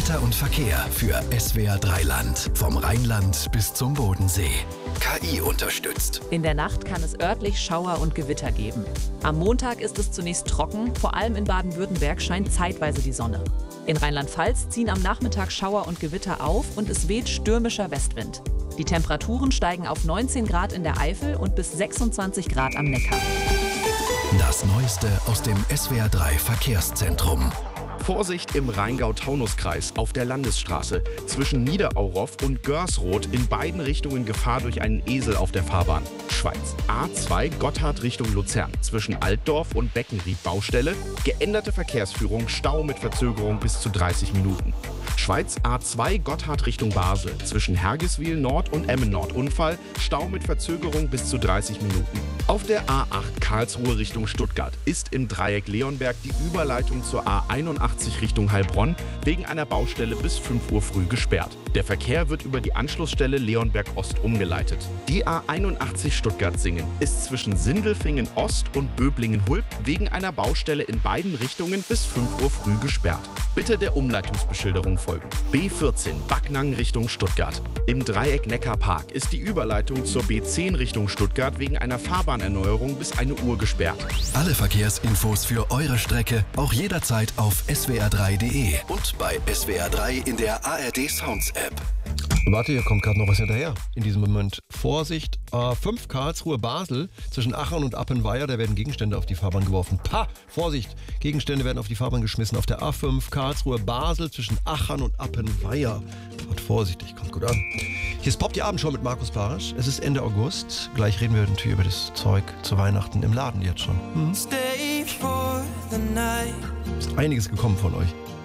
Wetter und Verkehr für SWR 3 Land. Vom Rheinland bis zum Bodensee. KI unterstützt. In der Nacht kann es örtlich Schauer und Gewitter geben. Am Montag ist es zunächst trocken, vor allem in Baden-Württemberg scheint zeitweise die Sonne. In Rheinland-Pfalz ziehen am Nachmittag Schauer und Gewitter auf und es weht stürmischer Westwind. Die Temperaturen steigen auf 19 Grad in der Eifel und bis 26 Grad am Neckar. Das Neueste aus dem SWR 3 Verkehrszentrum. Vorsicht im Rheingau-Taunus-Kreis auf der Landesstraße. Zwischen Niederauroff und Görsroth in beiden Richtungen Gefahr durch einen Esel auf der Fahrbahn. Schweiz. A2 Gotthard Richtung Luzern. Zwischen Altdorf und Beckenried Baustelle. Geänderte Verkehrsführung, Stau mit Verzögerung bis zu 30 Minuten. Schweiz A2 Gotthard Richtung Basel. Zwischen Hergiswil Nord und Emmen Nord Unfall. Stau mit Verzögerung bis zu 30 Minuten. Auf der A8 Karlsruhe Richtung Stuttgart ist im Dreieck Leonberg die Überleitung zur A81 Richtung Heilbronn wegen einer Baustelle bis 5 Uhr früh gesperrt. Der Verkehr wird über die Anschlussstelle Leonberg Ost umgeleitet. Die A81 Stuttgart-Singen ist zwischen Sindelfingen Ost und Böblingen-Hulb wegen einer Baustelle in beiden Richtungen bis 5 Uhr früh gesperrt. Bitte der Umleitungsbeschilderung folgen. B14 Backnang Richtung Stuttgart. Im Dreieck Neckarpark ist die Überleitung zur B10 Richtung Stuttgart wegen einer Fahrbahnerneuerung bis 1 Uhr gesperrt. Alle Verkehrsinfos für eure Strecke auch jederzeit auf swr3.de und bei SWR 3 in der ARD Sounds App. Warte, hier kommt gerade noch was hinterher. In diesem Moment. Vorsicht, A5 Karlsruhe Basel. Zwischen Achern und Appenweier, da werden Gegenstände auf die Fahrbahn geworfen. Vorsicht, Gegenstände werden auf die Fahrbahn geschmissen. Auf der A5 Karlsruhe Basel zwischen Achern und Appenweier. Fahrt vorsichtig, kommt gut an. Hier ist Pop die Abendshow mit Markus Barisch. Es ist Ende August. Gleich reden wir natürlich über das Zeug zu Weihnachten im Laden jetzt schon. Ist einiges gekommen von euch.